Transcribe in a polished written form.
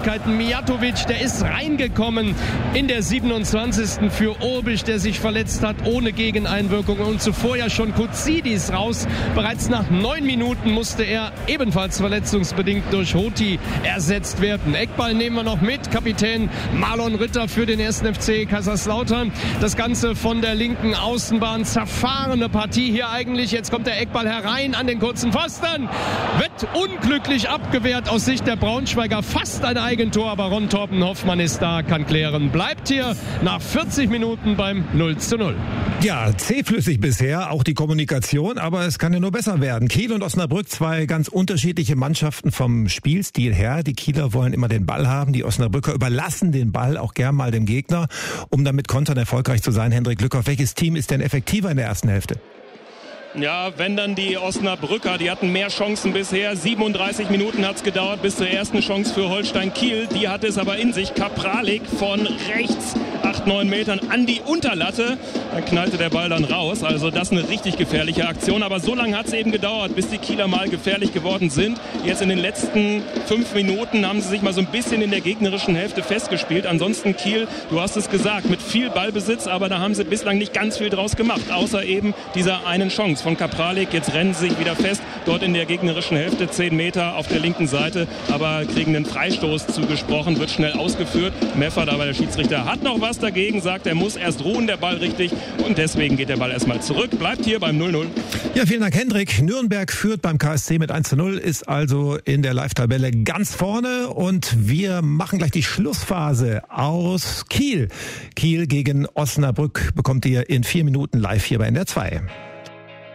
Schwierigkeiten. Mijatovic, der ist reingekommen in der 27. für Orbich, der sich verletzt hat, ohne Gegeneinwirkung. Und zuvor ja schon Kuzidis raus. Bereits nach 9 Minuten musste er ebenfalls verletzungsbedingt durch Hoti ersetzt werden. Eckball nehmen wir noch mit. Kapitän Marlon Ritter für den 1. FC Kaiserslautern. Das Ganze von der linken Außenbahn. Zerfahrene Partie hier eigentlich. Jetzt kommt der Eckball herein an den kurzen Pfosten. Wird unglücklich abgewehrt aus Sicht der Braunschweiger. Fast ein Eigentor, aber Ron Torben Hoffmann ist da, kann klären. Bleibt hier nach 40 Minuten beim 0:0. Ja, zähflüssig bisher, auch die Kommunikation, aber es kann ja nur besser werden. Kiel und Osnabrück, zwei ganz unterschiedliche Mannschaften vom Spielstil her. Die Kieler wollen immer den Ball haben, die Osnabrücker überlassen den Ball auch gern mal dem Gegner, um damit kontern erfolgreich zu sein. Hendrik Lückhoff, welches Team ist denn effektiver in der ersten Hälfte? Ja, wenn dann die Osnabrücker, die hatten mehr Chancen bisher. 37 Minuten hat es gedauert bis zur ersten Chance für Holstein Kiel. Die hatte es aber in sich. Kapralik von rechts, 8-9 Metern an die Unterlatte. Dann knallte der Ball dann raus. Also das ist eine richtig gefährliche Aktion. Aber so lange hat es eben gedauert, bis die Kieler mal gefährlich geworden sind. Jetzt in den letzten 5 Minuten haben sie sich mal so ein bisschen in der gegnerischen Hälfte festgespielt. Ansonsten Kiel, du hast es gesagt, mit viel Ballbesitz. Aber da haben sie bislang nicht ganz viel draus gemacht. Außer eben dieser einen Chance von Kapralik. Jetzt rennen sie sich wieder fest, dort in der gegnerischen Hälfte, 10 Meter auf der linken Seite, aber kriegen einen Freistoß zugesprochen, wird schnell ausgeführt. Meffert, aber der Schiedsrichter hat noch was dagegen, sagt, er muss erst ruhen, der Ball richtig, und deswegen geht der Ball erstmal zurück, bleibt hier beim 0:0. Ja, vielen Dank, Hendrik. Nürnberg führt beim KSC mit 1:0, ist also in der Live-Tabelle ganz vorne, und wir machen gleich die Schlussphase aus Kiel. Kiel gegen Osnabrück bekommt ihr in 4 Minuten live hier bei NDR 2.